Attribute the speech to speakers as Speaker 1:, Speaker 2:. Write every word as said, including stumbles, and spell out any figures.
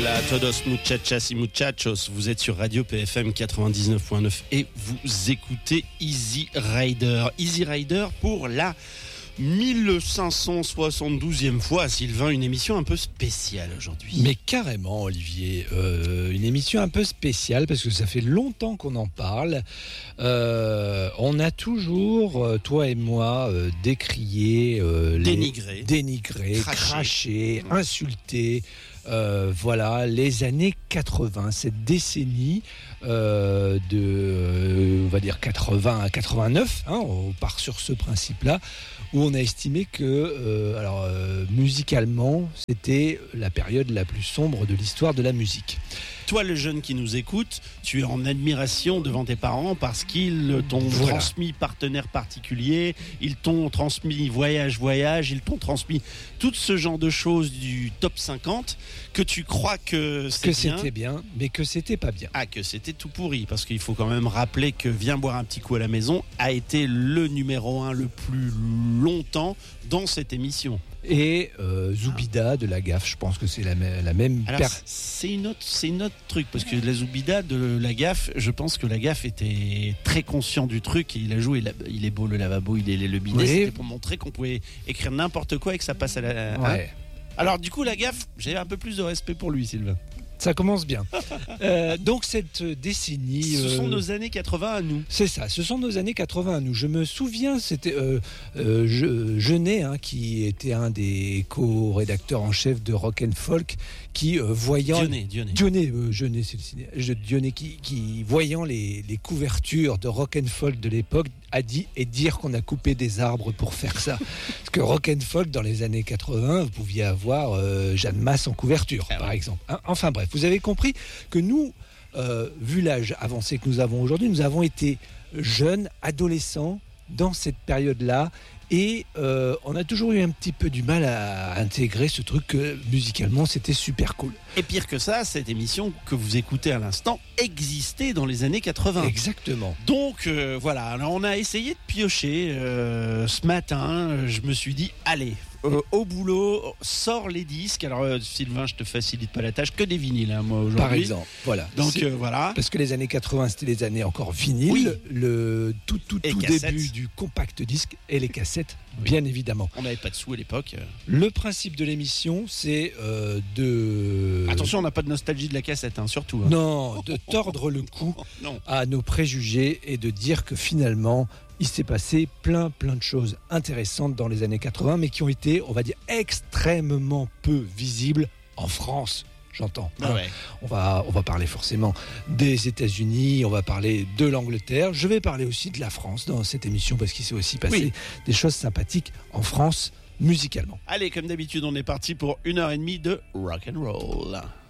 Speaker 1: Hola a todos muchachas y muchachos, vous êtes sur Radio P F M quatre-vingt-dix-neuf point neuf et vous écoutez Easy Rider. Easy Rider pour la mille cinq cent soixante-douzième fois, Sylvain, une émission un peu spéciale aujourd'hui.
Speaker 2: Mais carrément, Olivier, euh, une émission un peu spéciale parce que ça fait longtemps qu'on en parle. Euh, on a toujours, euh, toi et moi, euh, décrié, euh, les,
Speaker 1: dénigré,
Speaker 2: dénigré, craché, craché
Speaker 1: mmh.
Speaker 2: insulté. Euh, voilà, les années quatre-vingts, cette décennie euh, de, euh, on va dire quatre-vingts à quatre-vingt-neuf, hein, on part sur ce principe-là, où on a estimé que, euh, alors euh, musicalement, c'était la période la plus sombre de l'histoire de la musique.
Speaker 1: Toi, le jeune qui nous écoute, tu es en admiration devant tes parents parce qu'ils t'ont
Speaker 2: voilà.
Speaker 1: transmis partenaire particulier, ils t'ont transmis voyage, voyage, ils t'ont transmis tout ce genre de choses du top cinquante que tu crois que c'est
Speaker 2: que
Speaker 1: bien.
Speaker 2: c'était bien, mais que c'était pas bien.
Speaker 1: Ah, que c'était tout pourri, parce qu'il faut quand même rappeler que Viens boire un petit coup à la maison a été le numéro un le plus longtemps dans cette émission.
Speaker 2: Et euh, Zoubida de la Gaffe, je pense que c'est la, même, la même.
Speaker 1: Alors, per- c'est une autre, c'est une autre truc parce que la Zoubida de la Gaffe, je pense que la Gaffe était très conscient du truc et il a joué. Il est beau le lavabo, il est le bidet. Oui. C'était pour montrer qu'on pouvait écrire n'importe quoi et que ça passe à la.
Speaker 2: Ouais.
Speaker 1: Hein. Alors du coup, la Gaffe, j'ai un peu plus de respect pour lui, Sylvain.
Speaker 2: Ça commence bien. euh, donc cette décennie...
Speaker 1: Ce sont
Speaker 2: euh,
Speaker 1: nos années quatre-vingts à nous.
Speaker 2: C'est ça, ce sont nos années quatre-vingts à nous. Je me souviens, c'était euh, euh, je, Jeunet, hein, qui était un des co-rédacteurs en chef de Rock and Folk, qui euh, voyant...
Speaker 1: Dionnet, Dionnet.
Speaker 2: Dionnet, euh, Jeunet, c'est le ciné... Dionnet qui, qui, voyant les, les couvertures de Rock and Folk de l'époque, a dit et dire qu'on a coupé des arbres pour faire ça. Parce que Rock and Folk, dans les années quatre-vingts, vous pouviez avoir euh, Jeanne Masse en couverture, ah, par ouais. exemple. Hein, enfin bref, vous avez compris que nous, euh, vu l'âge avancé que nous avons aujourd'hui, nous avons été jeunes, adolescents, dans cette période-là, et euh, on a toujours eu un petit peu du mal à intégrer ce truc que musicalement c'était super cool.
Speaker 1: Et pire que ça, cette émission que vous écoutez à l'instant existait dans les années quatre-vingts.
Speaker 2: Exactement.
Speaker 1: Donc euh, voilà, alors on a essayé de piocher euh, ce matin, je me suis dit allez, euh, au boulot, sors les disques. Alors euh, Sylvain, je te facilite pas la tâche, que des vinyles hein, moi aujourd'hui.
Speaker 2: Par exemple, voilà.
Speaker 1: Donc euh, voilà.
Speaker 2: Parce que les années quatre-vingts, c'était les années encore vinyles, oui. le tout tout tout début du compact disque et les cassettes, oui. bien évidemment.
Speaker 1: On n'avait pas de sous à l'époque.
Speaker 2: Le principe de l'émission, c'est euh, de...
Speaker 1: Attention, on n'a pas de nostalgie de la cassette, hein, surtout. Hein.
Speaker 2: Non, de tordre le cou non. à nos préjugés et de dire que finalement, il s'est passé plein plein de choses intéressantes dans les années quatre-vingts, mais qui ont été, on va dire, extrêmement peu visibles en France. J'entends.
Speaker 1: Ah
Speaker 2: hein.
Speaker 1: ouais.
Speaker 2: On va, on va parler forcément des États-Unis, on va parler de l'Angleterre. Je vais parler aussi de la France dans cette émission parce qu'il s'est aussi passé oui. des choses sympathiques en France musicalement.
Speaker 1: Allez, comme d'habitude, on est parti pour une heure et demie de rock and roll.